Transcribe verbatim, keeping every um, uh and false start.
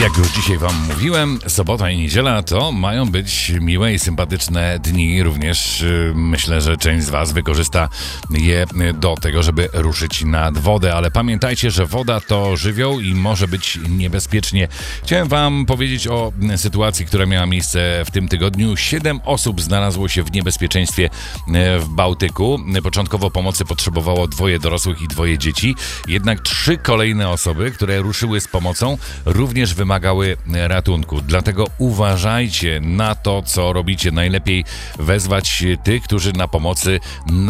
Jak już dzisiaj wam mówiłem, sobota i niedziela to mają być miłe i sympatyczne dni. Również yy, myślę, że część z was wykorzysta je do tego, żeby ruszyć nad wodę. Ale pamiętajcie, że woda to żywioł i może być niebezpiecznie. Chciałem wam powiedzieć o sytuacji, która miała miejsce w tym tygodniu. Siedem osób znalazło się w niebezpieczeństwie w Bałtyku. Początkowo pomocy potrzebowało dwoje dorosłych i dwoje dzieci. Jednak trzy kolejne osoby, które ruszyły z pomocą, również wymagały ratunku. Dlatego uważajcie na to, co robicie. Najlepiej wezwać tych, którzy na pomocy